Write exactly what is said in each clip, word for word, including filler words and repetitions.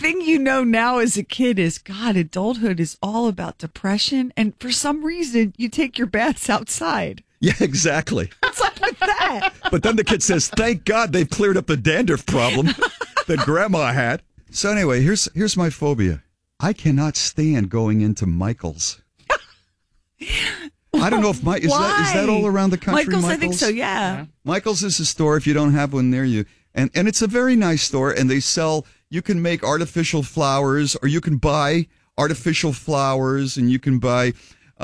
thing you know now as a kid is, God, adulthood is all about depression. And for some reason, you take your baths outside. Yeah, exactly. What's up with that? But then the kid says, thank God they've cleared up the dandruff problem that Grandma had. So anyway, here's here's my phobia. I cannot stand going into Michael's. I don't know if my is Why? that is that all around the country? Michael's, Michael's, I think so. Yeah. Michael's is a store if you don't have one near you, and and it's a very nice store, and they sell. You can make artificial flowers, or you can buy artificial flowers, and you can buy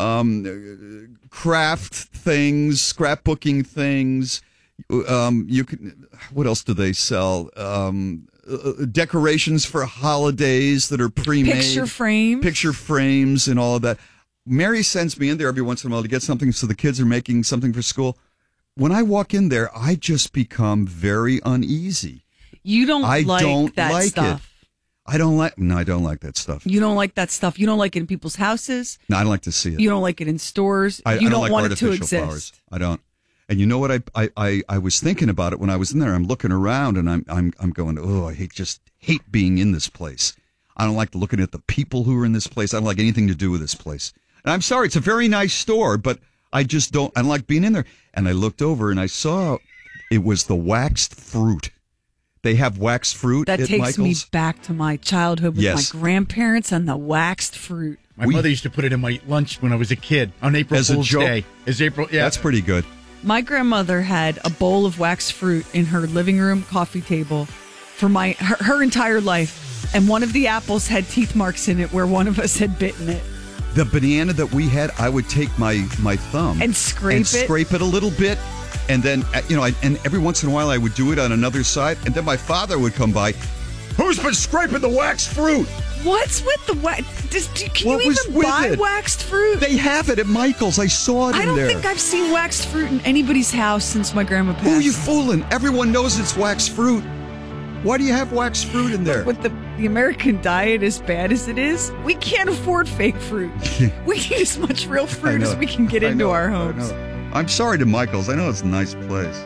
um, craft things, scrapbooking things. Um, you can. What else do they sell? Um, uh, decorations for holidays that are pre-made, Picture frames, picture frames, and all of that. Mary sends me in there every once in a while to get something, so the kids are making something for school. When I walk in there, I just become very uneasy. You don't I like don't that like stuff. It. I don't like. No, I don't like that stuff. You don't like that stuff. You don't like it in people's houses. No, I don't like to see it. You don't like it in stores. I, you I don't, don't like want artificial it to exist. flowers. I don't. And you know what? I, I, I, I was thinking about it when I was in there. I'm looking around and I'm I'm I'm going, oh, I hate just hate being in this place. I don't like looking at the people who are in this place. I don't like anything to do with this place. And I'm sorry, it's a very nice store, but I just don't, I don't like being in there. And I looked over and I saw it was the waxed fruit. They have waxed fruit That at takes Michael's. me back to my childhood with Yes. my grandparents and the waxed fruit. My We- mother used to put it in my lunch when I was a kid on April As a Fool's joke? Day. As April, yeah. That's pretty good. My grandmother had a bowl of waxed fruit in her living room coffee table for my her, her entire life. And one of the apples had teeth marks in it where one of us had bitten it. The banana that we had, I would take my, my thumb And scrape and it? scrape it a little bit, and then uh, you know, I, and every once in a while I would do it on another side, and then my father would come by. Who's been scraping the waxed fruit? What's with the wax? Does, do, can What you was even with buy it? waxed fruit? They have it at Michael's. I saw it I in don't there. think I've seen waxed fruit in anybody's house since my grandma passed. Who are you fooling? Everyone knows it's waxed fruit. Why do you have waxed fruit in there? With the, the American diet as bad as it is, we can't afford fake fruit. We need as much real I fruit know. as we can get I into know. our I homes. know. I'm sorry to Michael's. I know it's a nice place.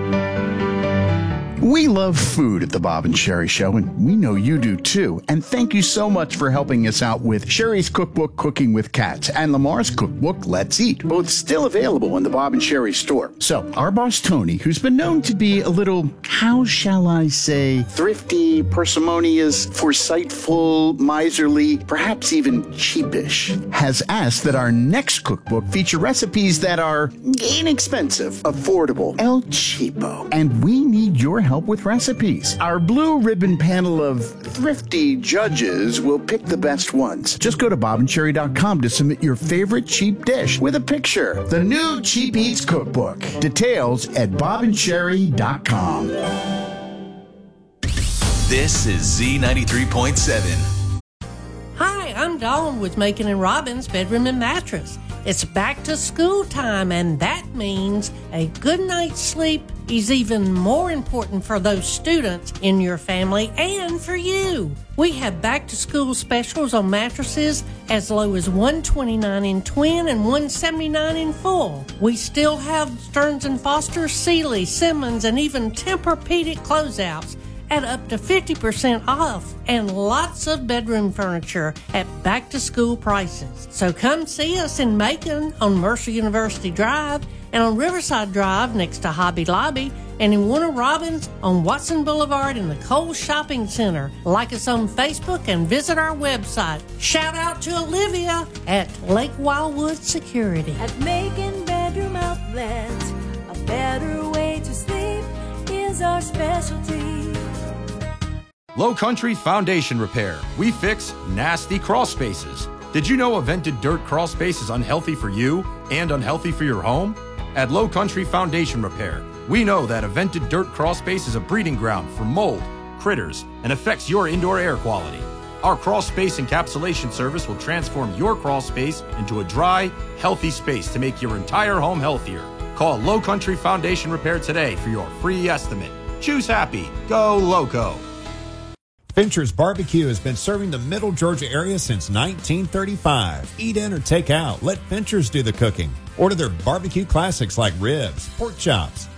We love food at the Bob and Sherry Show, and we know you do too. And thank you so much for helping us out with Sherry's cookbook, Cooking with Cats, and Lamar's cookbook, Let's Eat, both still available in the Bob and Sherry store. So, our boss Tony, who's been known to be a little, how shall I say, thrifty, parsimonious, foresightful, miserly, perhaps even cheapish, has asked that our next cookbook feature recipes that are inexpensive, affordable, El Cheapo. And we need your help with recipes. Our blue ribbon panel of thrifty judges will pick the best ones. Just go to bob and sherry dot com to submit your favorite cheap dish with a picture. The new Cheap Eats Cookbook. Details at bob and sherry dot com. This is Z ninety-three point seven. Hi, I'm Dawn with Macon and Robbins Bedroom and Mattress. It's back to school time, and that means a good night's sleep is even more important for those students in your family and for you. We have back to school specials on mattresses as low as one hundred twenty-nine dollars in twin and one hundred seventy-nine dollars in full. We still have Stearns and Foster, Sealy, Simmons, and even Tempur-Pedic closeouts at up to fifty percent off, and lots of bedroom furniture at back-to-school prices. So come see us in Macon on Mercer University Drive, and on Riverside Drive next to Hobby Lobby, and in Warner Robins on Watson Boulevard in the Kohl's Shopping Center. Like us on Facebook and visit our website. Shout out to Olivia at Lake Wildwood Security. At Macon Bedroom Outlets, a better way to sleep is our specialty. Low Country Foundation Repair. We fix nasty crawl spaces. Did you know a vented dirt crawl space is unhealthy for you and unhealthy for your home? At Low Country Foundation Repair, we know that a vented dirt crawl space is a breeding ground for mold, critters, and affects your indoor air quality. Our crawl space encapsulation service will transform your crawl space into a dry, healthy space to make your entire home healthier. Call Low Country Foundation Repair today for your free estimate. Choose happy. Go Loco. Fincher's Barbecue has been serving the Middle Georgia area since nineteen thirty-five. Eat in or take out. Let Fincher's do the cooking. Order their barbecue classics like ribs, pork chops,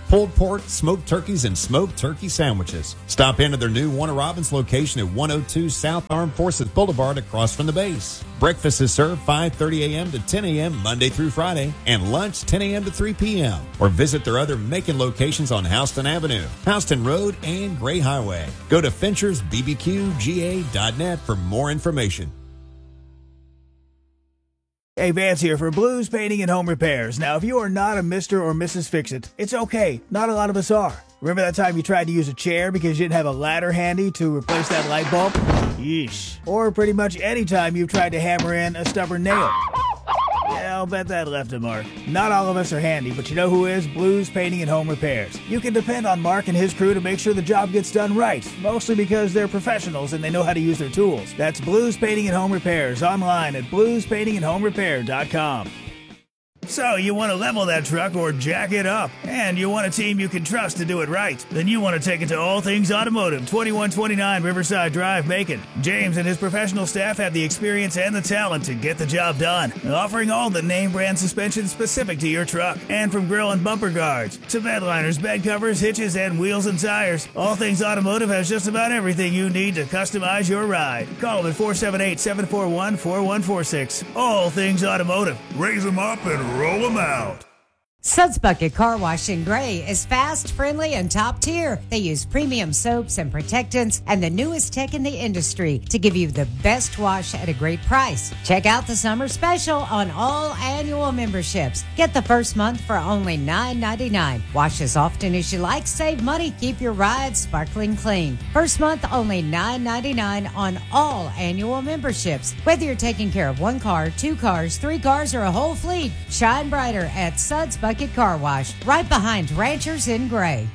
pulled pork, smoked turkeys, and smoked turkey sandwiches. Stop into their new Warner Robins location at one oh two South Armed Forces Boulevard across from the base. Breakfast is served five thirty a.m. to ten a.m. Monday through Friday, and lunch ten a.m. to three p.m. Or visit their other Macon locations on Houston Avenue, Houston Road, and Gray Highway. Go to Finchers B B Q G A dot net for more information. Hey, Vance here for Blues Painting and Home Repairs. Now, if you are not a Mister or Missus Fix-It, it's okay. Not a lot of us are. Remember that time you tried to use a chair because you didn't have a ladder handy to replace that light bulb? Yeesh. Or pretty much any time you've tried to hammer in a stubborn nail. Yeah, I'll bet that left a mark. Not all of us are handy, but you know who is? Blues Painting and Home Repairs. You can depend on Mark and his crew to make sure the job gets done right, mostly because they're professionals and they know how to use their tools. That's Blues Painting and Home Repairs, online at blues painting and home repair dot com. So, you want to level that truck or jack it up, and you want a team you can trust to do it right. Then you want to take it to All Things Automotive, twenty-one twenty-nine Riverside Drive, Macon. James and his professional staff have the experience and the talent to get the job done, offering all the name brand suspension specific to your truck. And from grill and bumper guards to bed liners, bed covers, hitches, and wheels and tires, All Things Automotive has just about everything you need to customize your ride. Call them at four seven eight, seven four one, four one four six. All Things Automotive. Raise them up and roll them out. Suds Bucket Car Wash in Gray is fast, friendly, and top tier. They use premium soaps and protectants and the newest tech in the industry to give you the best wash at a great price. Check out the summer special on all annual memberships. Get the first month for only nine ninety-nine. Wash as often as you like, save money, keep your ride sparkling clean. First month only nine ninety-nine on all annual memberships. Whether you're taking care of one car, two cars, three cars, or a whole fleet, shine brighter at Suds Bucket Car Wash, right behind Ranchers in Gray.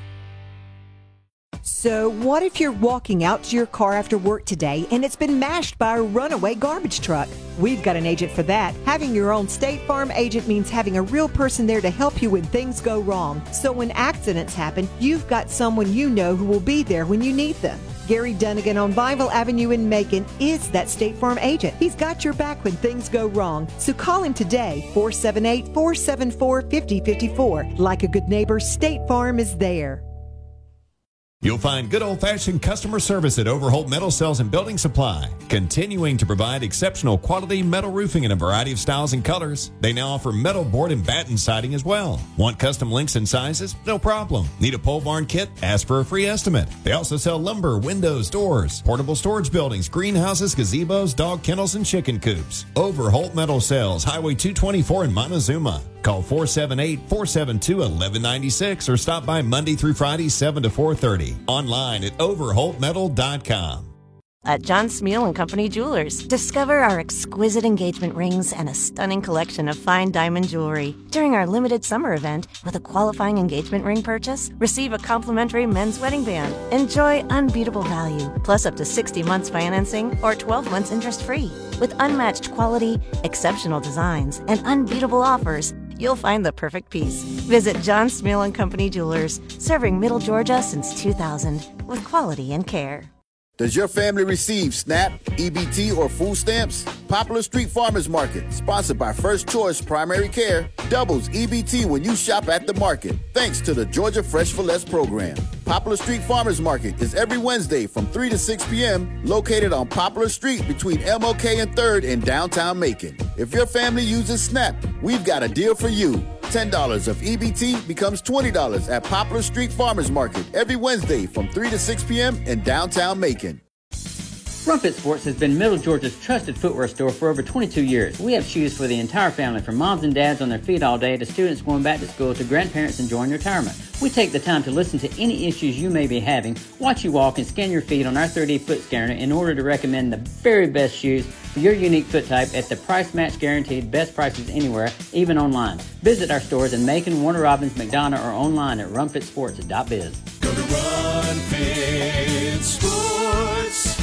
So what if you're walking out to your car after work today and it's been mashed by a runaway garbage truck? We've got an agent for that. Having your own State Farm agent means having a real person there to help you when things go wrong. So when accidents happen, you've got someone you know who will be there when you need them. Gary Dunnigan on Bible Avenue in Macon is that State Farm agent. He's got your back when things go wrong. So call him today, four seven eight, four seven four, five zero five four. Like a good neighbor, State Farm is there. You'll find good old-fashioned customer service at Overholt Metal Sales and Building Supply, continuing to provide exceptional quality metal roofing in a variety of styles and colors. They now offer metal board and batten siding as well. Want custom lengths and sizes? No problem. Need a pole barn kit? Ask for a free estimate. They also sell lumber, windows, doors, portable storage buildings, greenhouses, gazebos, dog kennels, and chicken coops. Overholt Metal Sales, Highway two twenty-four in Montezuma. Call four seven eight, four seven two, one one nine six or stop by Monday through Friday, seven to four thirty. Online at overholt metal dot com. At John Smeal and Company Jewelers, discover our exquisite engagement rings and a stunning collection of fine diamond jewelry. During our limited summer event, with a qualifying engagement ring purchase, receive a complimentary men's wedding band. Enjoy unbeatable value, plus up to sixty months financing or twelve months interest-free. With unmatched quality, exceptional designs, and unbeatable offers, you'll find the perfect piece. Visit John Smeal and Company Jewelers, serving Middle Georgia since two thousand, with quality and care. Does your family receive SNAP, E B T, or food stamps? Popular Street Farmers Market, sponsored by First Choice Primary Care, doubles E B T when you shop at the market, thanks to the Georgia Fresh for Less program. Popular Street Farmers Market is every Wednesday from three to six p.m., located on Poplar Street between M L K and third in downtown Macon. If your family uses SNAP, we've got a deal for you. ten dollars of E B T becomes twenty dollars at Poplar Street Farmers Market every Wednesday from three to six p.m. in downtown Macon. Rumpet Sports has been Middle Georgia's trusted footwear store for over twenty-two years. We have shoes for the entire family, from moms and dads on their feet all day to students going back to school to grandparents enjoying retirement. We take the time to listen to any issues you may be having, watch you walk, and scan your feet on our thirty foot scanner in order to recommend the very best shoes for your unique foot type at the price match guaranteed best prices anywhere, even online. Visit our stores in Macon, Warner Robins, McDonough, or online at rumpet sports dot biz. Go to Rumpet Sports.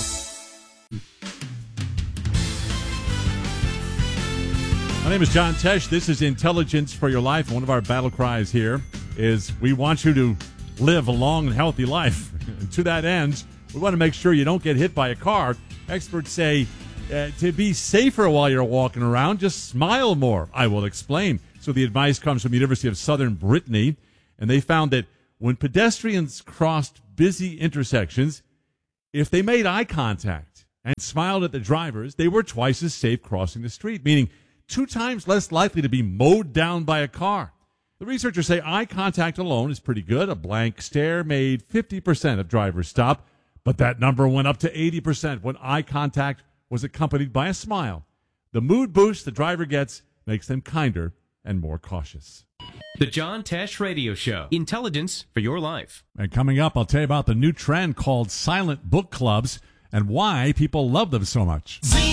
My name is John Tesh. This is Intelligence for Your Life. One of our battle cries here is we want you to live a long and healthy life. And to that end, we want to make sure you don't get hit by a car. Experts say uh, to be safer while you're walking around, just smile more. I will explain. So the advice comes from the University of Southern Brittany. and they found that when pedestrians crossed busy intersections, if they made eye contact and smiled at the drivers, they were twice as safe crossing the street, meaning two times less likely to be mowed down by a car. The researchers say eye contact alone is pretty good. A blank stare made fifty percent of drivers stop, but that number went up to eighty percent when eye contact was accompanied by a smile. The mood boost the driver gets makes them kinder and more cautious. The John Tesh Radio Show. Intelligence for your life. And coming up, I'll tell you about the new trend called silent book clubs and why people love them so much. Z